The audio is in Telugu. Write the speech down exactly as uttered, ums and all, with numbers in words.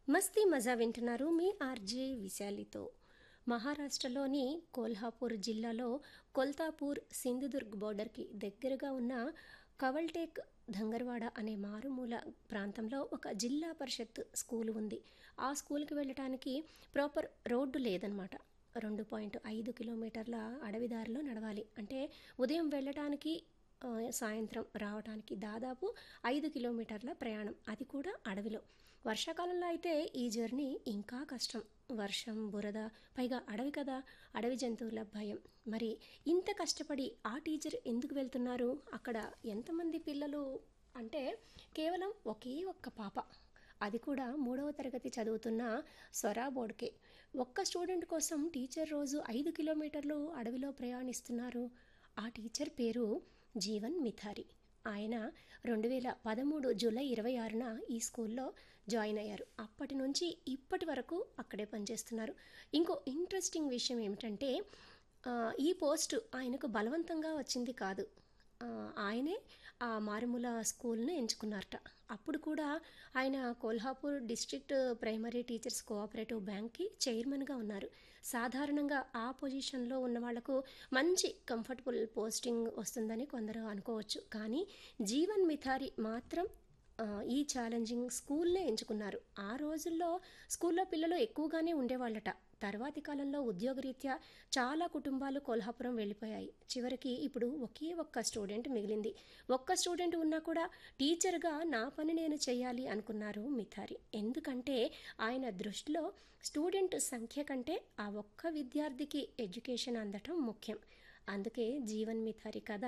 మస్తీ మజా వింటున్నారు మీ ఆర్జే విశాలితో. మహారాష్ట్రలోని కోల్హాపూర్ జిల్లాలో కొల్తాపూర్ సింధుదుర్గ్ బోర్డర్కి దగ్గరగా ఉన్న కవల్టేక్ ధంగర్వాడ అనే మారుమూల ప్రాంతంలో ఒక జిల్లా పరిషత్ స్కూల్ ఉంది. ఆ స్కూల్కి వెళ్ళటానికి ప్రాపర్ రోడ్డు లేదనమాట. రెండు పాయింట్ ఐదు కిలోమీటర్ల అడవిదారిలో నడవాలి. అంటే ఉదయం వెళ్ళటానికి ఆ, సాయంత్రం రావడానికి దాదాపు ఐదు కిలోమీటర్ల ప్రయాణం, అది కూడా అడవిలో. వర్షాకాలంలో అయితే ఈ జర్నీ ఇంకా కష్టం. వర్షం, బురద, పైగా అడవి కదా, అడవి జంతువుల భయం. మరి ఇంత కష్టపడి ఆ టీచర్ ఎందుకు వెళ్తున్నారు? అక్కడ ఎంతమంది పిల్లలు అంటే కేవలం ఒకే ఒక్క పాప, అది కూడా మూడవ తరగతి చదువుతున్న స్వరా బోడ్కే. ఒక్క స్టూడెంట్ కోసం టీచర్ రోజు ఐదు కిలోమీటర్లు అడవిలో ప్రయాణిస్తున్నారు. ఆ టీచర్ పేరు జీవన్ మిథారి. ఆయన రెండు వేల పదమూడు జూలై ఇరవై ఆరున ఈ స్కూల్లో జాయిన్ అయ్యారు. అప్పటి నుంచి ఇప్పటి వరకు అక్కడే పనిచేస్తున్నారు. ఇంకో ఇంట్రెస్టింగ్ విషయం ఏమిటంటే ఆ, ఈ పోస్ట్ ఆయనకు బలవంతంగా వచ్చింది కాదు. ఆ, ఆయనే ఆ మారుమూల స్కూల్ను ఎంచుకున్నారట. అప్పుడు కూడా ఆయన Kolhapur district primary teachers cooperative బ్యాంక్కి చైర్మన్గా ఉన్నారు. సాధారణంగా ఆ పొజిషన్లో ఉన్న వాళ్లకు మంచి కంఫర్టబుల్ పోస్టింగ్ వస్తుందని కొందరు అనుకోవచ్చు. కానీ జీవన్ మిథారి మాత్రం ఆ, ఈ ఛాలెంజింగ్ స్కూల్నే ఎంచుకున్నారు. ఆ రోజుల్లో స్కూల్లో పిల్లలు ఎక్కువగానే ఉండేవాళ్ళట. తర్వాతి కాలంలో ఉద్యోగరీత్యా చాలా కుటుంబాలు కొల్హాపురం వెళ్ళిపోయాయి. చివరికి ఇప్పుడు ఒకే ఒక్క స్టూడెంట్ మిగిలింది. ఒక్క స్టూడెంట్ ఉన్నా కూడా టీచర్గా నా పని నేను చేయాలి అనుకున్నారు మిథారి. ఎందుకంటే ఆయన దృష్టిలో స్టూడెంట్ సంఖ్య కంటే ఆ ఒక్క విద్యార్థికి ఎడ్యుకేషన్ అందటం ముఖ్యం. అందుకే జీవన్ మిథారి కథ